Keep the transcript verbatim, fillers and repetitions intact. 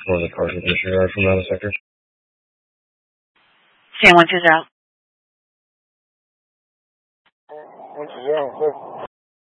for the partial disregard from out of sector. San one two zero. one two zero,